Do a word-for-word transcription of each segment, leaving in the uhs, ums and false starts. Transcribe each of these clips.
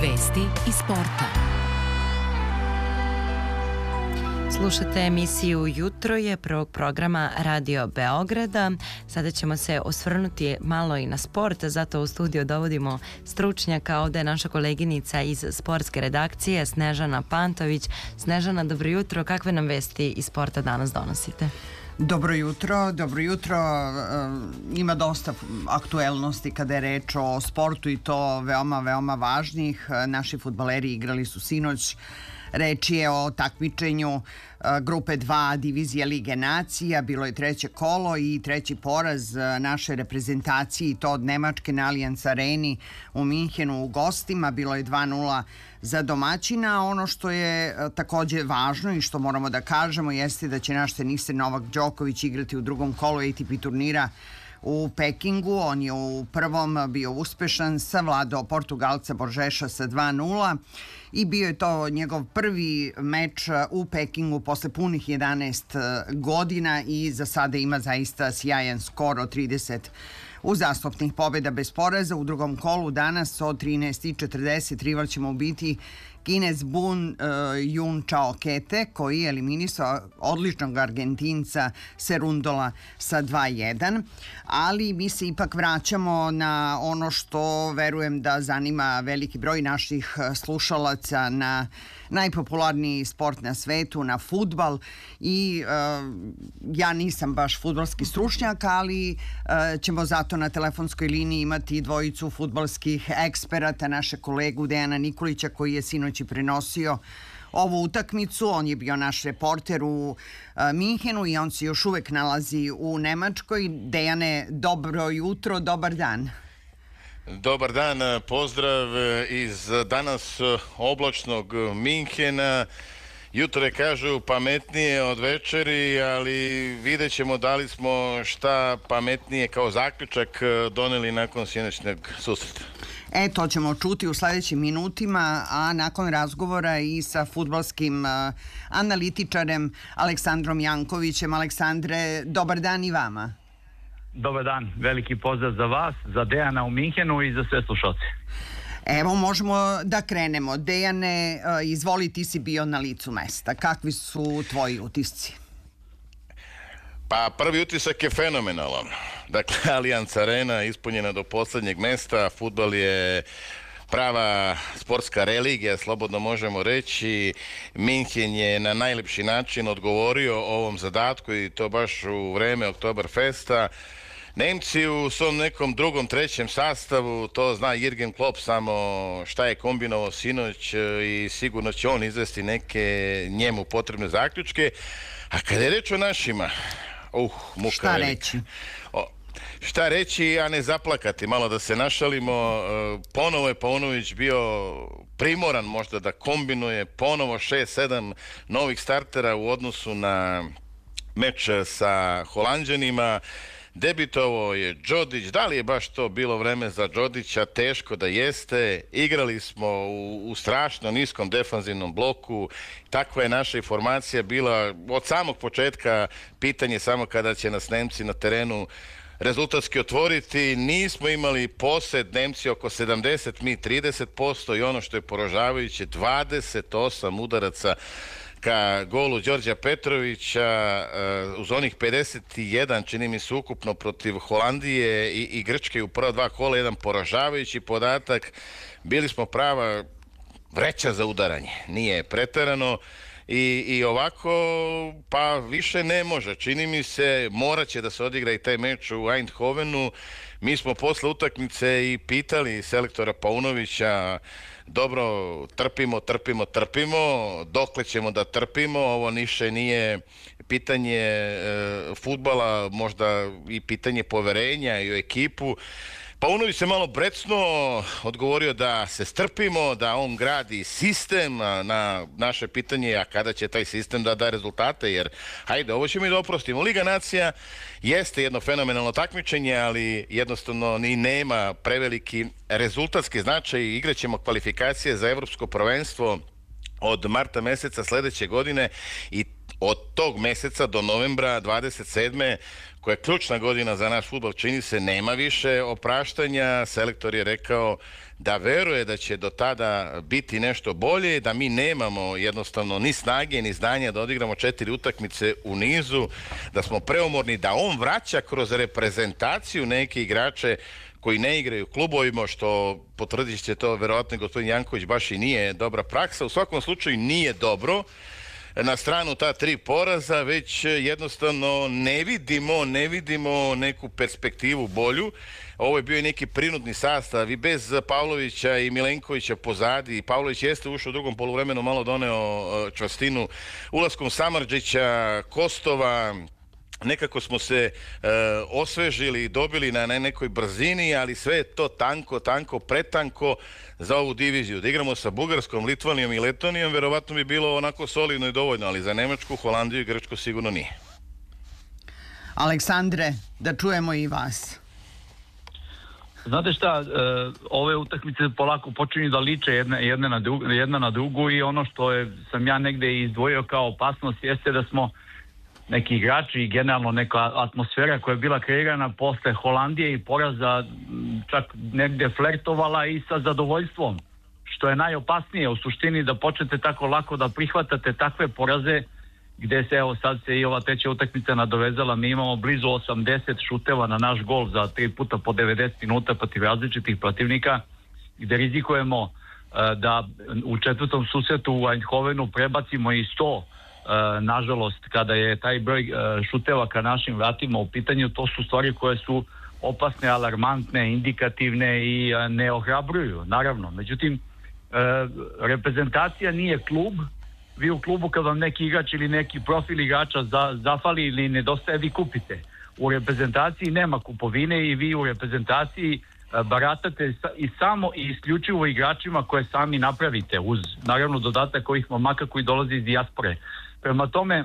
Vesti iz sporta. Slušate emisiju Jutro je prvog programa Radio Beograda. Sada ćemo se osvrnuti malo i na sport, zato u studiju dovodimo stručnjaka. Ovde je naša koleginica iz sportske redakcije Snežana Pantović. Snežana, dobro jutro. Kakve nam vesti iz sporta danas donosite? Dobro jutro, dobro jutro. Ima dosta aktuelnosti kada je reč o sportu i to veoma, veoma važnih. Naši fudbaleri igrali su sinoć. Reč je o takmičenju grupe dva divizije Lige nacija. Bilo je treće kolo i treći poraz naše reprezentacije i to od Nemačke na Allianz Areni u Minhenu u gostima. Bilo je dva nula za domaćina. Ono što je takođe važno i što moramo da kažemo jeste da će naš teniser Novak Đoković igrati u drugom kolu A T P turnira u Pekingu. On je u prvom bio uspešan, savladao Portugalca Borgeša sa dva nula i bio je to njegov prvi meč u Pekingu posle punih jedanaest godina i za sada ima zaista sjajan skor od trideset uzastopnih pobjeda bez poraza. U drugom kolu danas od trinaest i četrdeset rival ćemo biti Kinez Bun uh, Jun Chao Kete, koji je eliminisao odličnog Argentinca Serundola sa dva jedan, ali mi se ipak vraćamo na ono što verujem da zanima veliki broj naših slušalaca, na najpopularniji sport na svetu, na fudbal. I uh, ja nisam baš fudbalski stručnjak, ali uh, ćemo zato na telefonskoj liniji imati dvojicu fudbalskih eksperata, naše kolegu Dejana Nikolića koji je sinoć i prenosio ovu utakmicu. On je bio naš reporter u uh, Minhenu i on se još uvek nalazi u Nemačkoj. Dejane, dobro jutro, dobar dan. Dobar dan, pozdrav iz danas oblačnog Minhena. Jutro je, kažu, pametnije od večeri, ali vidjet ćemo da li smo šta pametnije kao zaključak doneli nakon sinoćnog susreta. E, to ćemo čuti u sledećim minutima, a nakon razgovora i sa fudbalskim uh, analitičarem Aleksandrom Jankovićem. Aleksandre, dobar dan i vama. Dobar dan, veliki pozdrav za vas, za Dejana u Minhenu i za sve slušalce. Evo, možemo da krenemo. Dejane, izvoli, ti si bio na licu mesta. Kakvi su tvoji utisci? Pa, prvi utisak je fenomenalan. Dakle, Allianz Arena ispunjena do poslednjeg mesta, fudbal je prava sportska religija, slobodno možemo reći. Minhen je na najlepši način odgovorio ovom zadatku i to baš u vreme Oktoberfesta. Nemci u svom nekom drugom, trećem sastavu, to zna Jürgen Klopp samo šta je kombinovao sinoć i sigurno će on izvesti neke njemu potrebne zaključke. A kada je reč o našima, uh, muka šta velika. reći? O, šta reći, a ne zaplakati, malo da se našalimo. Ponovo je Paunović bio primoran možda da kombinuje ponovo šest sedam novih startera u odnosu na meč sa Holanđanima. Debitovao je Đodić. Da li je baš to bilo vreme za Đodića? Teško da jeste. Igrali smo u, u strašno niskom defanzivnom bloku. Takva je naša informacija bila od samog početka. Pitanje samo kada će nas Nemci na terenu rezultatski otvoriti. Nismo imali posed, Nemci oko sedamdeset, mi trideset posto i ono što je poražavajuće, dvadeset osam udaraca ka golu Đorđa Petrovića, uz onih pedeset jedan, čini mi se, ukupno protiv Holandije i, i Grčke u prva dva kola, jedan poražavajući podatak. Bili smo prava vreća za udaranje, nije preterano. I, i ovako, pa više ne može. Čini mi se, morat će da se odigra i taj meč u Eindhovenu. Mi smo posle utakmice i pitali selektora Paunovića, dobro, trpimo, trpimo, trpimo, dokle ćemo da trpimo, ovo niše nije pitanje e, fudbala, možda i pitanje poverenja i u ekipu. Paunović se malo brecnuo, odgovorio da se strpimo, da on gradi sistem. Na naše pitanje, a kada će taj sistem da da rezultate, jer hajde, ovo ćemo i da oprostimo. Liga nacija jeste jedno fenomenalno takmičenje, ali jednostavno ni nema preveliki rezultatski značaj. Igraćemo kvalifikacije za evropsko prvenstvo od marta meseca sledeće godine i od tog meseca do novembra dvadeset sedme koja je ključna godina za naš fudbal, čini se, nema više opraštanja. Selektor je rekao da veruje da će do tada biti nešto bolje, da mi nemamo jednostavno ni snage ni znanja da odigramo četiri utakmice u nizu, da smo preumorni, da on vraća kroz reprezentaciju neke igrače koji ne igraju klubovima, što potvrdit će to verovatno i gospodin Janković, baš i nije dobra praksa. U svakom slučaju nije dobro. Na stranu ta tri poraza, već jednostavno ne vidimo, ne vidimo neku perspektivu bolju. Ovo je bio i neki prinudni sastav i bez Pavlovića i Milenkovića pozadi. Pavlović jeste ušao u drugom poluvremenu, malo doneo čvrstinu. Ulaskom Samardžića, Kostova, nekako smo se e, osvežili i dobili na nekoj brzini, ali sve je to tanko, tanko, pretanko za ovu diviziju. Da igramo sa Bugarskom, Litvanijom i Letonijom, verovatno bi bilo onako solidno i dovoljno, ali za Nemačku, Holandiju i Grčku sigurno nije. Aleksandre, da čujemo i vas. Znate šta, e, ove utakmice polako počinju da liče jedna, jedna, na drugu, jedna na drugu i ono što je, sam ja negde izdvojio kao opasnost jeste da smo neki igrači i generalno neka atmosfera koja je bila kreirana posle Holandije i poraza čak negde flertovala i sa zadovoljstvom, što je najopasnije u suštini, da počnete tako lako da prihvatate takve poraze gde se, evo sad se i ova treća utakmica nadovezala, mi imamo blizu osamdeset šuteva na naš gol za tri puta po devedeset minuta protiv različitih protivnika, gde rizikujemo uh, da u četvrtom susretu u Eindhovenu prebacimo i sto. Uh, nažalost, kada je taj broj uh, šuteva ka našim vratima u pitanju, to su stvari koje su opasne, alarmantne, indikativne i uh, ne ohrabruju, naravno. Međutim, uh, reprezentacija nije klub. Vi u klubu kad vam neki igrač ili neki profil igrača za, zafali ili nedostaje, vi kupite. U reprezentaciji nema kupovine i vi u reprezentaciji uh, baratate sa, i samo i isključivo igračima koje sami napravite, uz naravno dodatak ovih momaka koji dolaze iz dijaspore. Prema tome,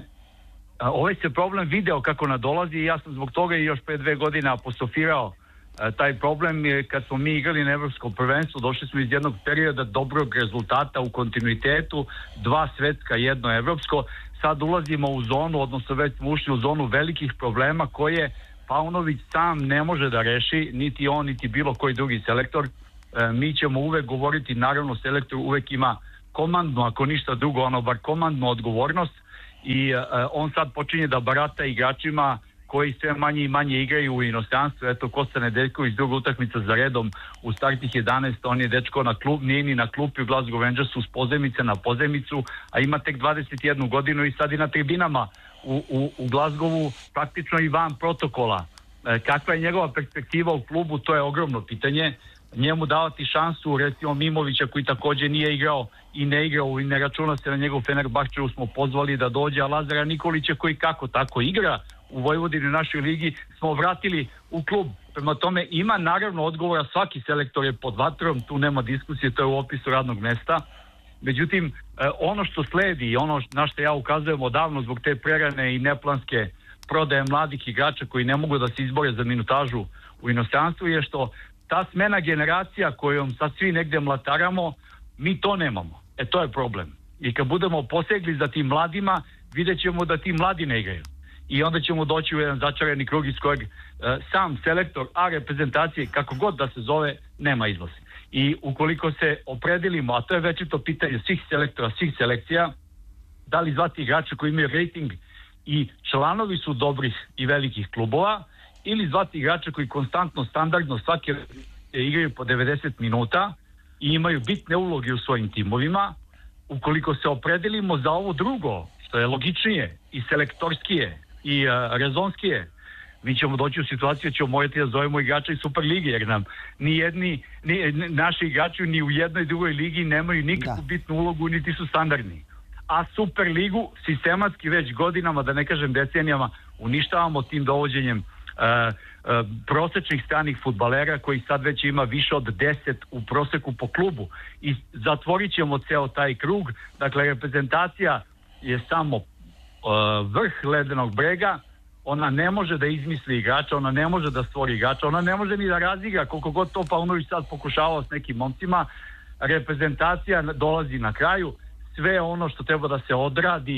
ovaj se problem video kako nadolazi i ja sam zbog toga i još pre dve godine apostrofirao taj problem. Kad smo mi igrali na evropskom prvenstvu, došli smo iz jednog perioda dobrog rezultata u kontinuitetu, dva svetska, jedno evropsko. Sad ulazimo u zonu, odnosno već smo ušli u zonu velikih problema koje Paunović sam ne može da reši, niti on, niti bilo koji drugi selektor. Mi ćemo uvek govoriti, naravno selektor uvek ima komandnu, ako ništa drugo, ono bar komandnu odgovornost i uh, on sad počinje da barata igračima koji sve manje i manje igraju u inostranstvu. Eto, Kosta Nedeljković, druga utakmica za redom u startih jedanaest, on je dečko na klub, nije ni na klupi u Glasgow Rangersu s pozemice na pozemicu, a ima tek dvadeset jednu godinu i sad i na tribinama u, u, u Glasgowu, praktično i van protokola. E, kakva je njegova perspektiva u klubu, to je ogromno pitanje. Njemu davati šansu, recimo Mimovića koji također nije igrao i ne igrao i ne računa se na njegov Fenerbahčevu smo pozvali da dođe, a Lazara Nikolića koji kako tako igra u Vojvodini u našoj ligi smo vratili u klub. Prema tome ima naravno odgovora, svaki selektor je pod vatrom, tu nema diskusije, to je u opisu radnog mesta. Međutim, ono što sledi i ono na što ja ukazujem odavno zbog te prerane i neplanske prodaje mladih igrača koji ne mogu da se izbore za minutažu u inostranstvu je što ta smena generacija kojom sad svi negde mlataramo, mi to nemamo. E to je problem. I kad budemo posegli za tim mladima, vidjet ćemo da ti mladi ne igraju. I onda ćemo doći u jedan začarani krug iz kojeg e, sam selektor, a reprezentacije, kako god da se zove, nema izlazi. I ukoliko se opredelimo, a to je večito pitanje svih selektora, svih selekcija, da li zvati igrače koji imaju rating i članovi su dobrih i velikih klubova, ili zvati igrače koji konstantno, standardno svake igraju po devedeset minuta i imaju bitne uloge u svojim timovima. Ukoliko se opredelimo za ovo drugo, što je logičnije i selektorskije i uh, rezonskije, mi ćemo doći u situaciju da ćemo morati da zovemo igrača iz Superligi, jer nam ni jedni, ni, naši igrači ni u jednoj i drugoj ligi nemaju nikakvu da. bitnu ulogu, niti su standardni. A Superligu sistematski već godinama, da ne kažem decenijama, uništavamo tim dovođenjem Uh, uh, prosečnih stranih fudbalera koji sad već ima više od deset u proseku po klubu i zatvorit ćemo ceo taj krug. Dakle, reprezentacija je samo uh, vrh ledenog brega, ona ne može da izmisli igrača, ona ne može da stvori igrača, ona ne može ni da razigra, koliko god to Paunović sad pokušavao s nekim momcima. Reprezentacija dolazi na kraju, sve ono što treba da se odradi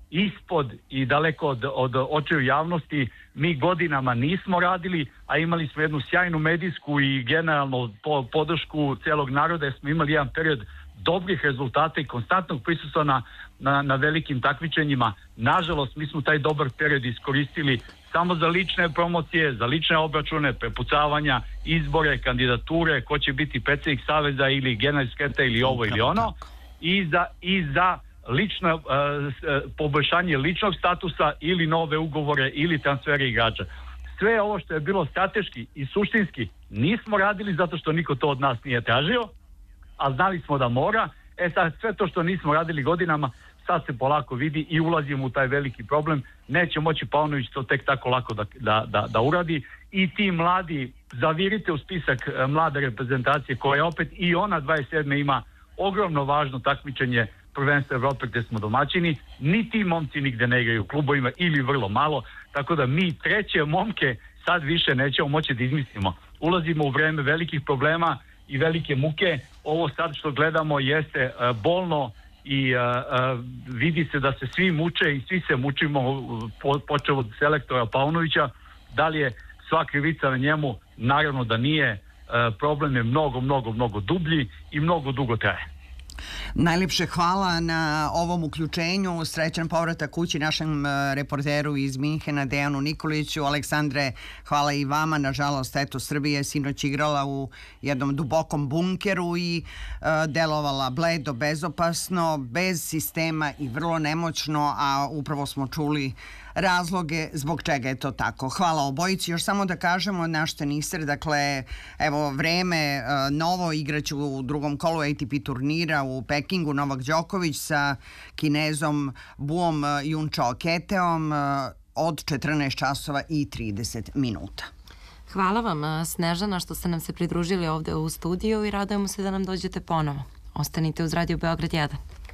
ispod i daleko od, od očiju javnosti mi godinama nismo radili, a imali smo jednu sjajnu medijsku i generalno podršku celog naroda, jer smo imali jedan period dobrih rezultata i konstantnog prisustva na, na, na velikim takmičenjima. Nažalost, mi smo taj dobar period iskoristili samo za lične promocije, za lične obračune, prepucavanja, izbore, kandidature, ko će biti predsjednik saveza ili generalni sekretar ili ovo ili ono, i za, i za lično uh, poboljšanje ličnog statusa ili nove ugovore ili transfere igrača. Sve ovo što je bilo strateški i suštinski nismo radili zato što niko to od nas nije tražio, a znali smo da mora. E sad, sve to što nismo radili godinama, sad se polako vidi i ulazimo u taj veliki problem. Neće moći Paunović to tek tako lako da, da, da, da uradi. I ti mladi, zavirite u spisak mlade reprezentacije koja opet i ona dvadeset sedme ima ogromno važno takmičenje prvenstva Evrope gdje smo domaćini. Ni ti momci nigde ne igraju u klubovima ili vrlo malo, tako da mi treće momke sad više nećemo moći da izmislimo. Ulazimo u vreme velikih problema i velike muke. Ovo sad što gledamo jeste uh, bolno i uh, uh, vidi se da se svi muče i svi se mučimo, uh, po, počeo od selektora Paunovića. Da li je sva krivica na njemu? Naravno da nije. Uh, problem je mnogo, mnogo, mnogo dublji i mnogo dugo traje. Najljepše hvala na ovom uključenju. Srećan povratak kući našem reporteru iz Minhena, Dejanu Nikoliću. Aleksandre, hvala i vama. Nažalost, eto, Srbija je sinoć igrala u jednom dubokom bunkeru i uh, delovala bledo, bezopasno, bez sistema i vrlo nemoćno, a upravo smo čuli razloge zbog čega je to tako. Hvala obojici. Još samo da kažemo naš teniser, dakle, evo, vreme novo, igraću u drugom kolu A T P turnira u Pekingu Novak Đoković sa Kinezom Buom Junčao Keteom od četrnaest časova i trideset minuta. Hvala vam, Snežana, što ste nam se pridružili ovde u studiju i radujemo se da nam dođete ponovo. Ostanite uz Radio Beograd jedan.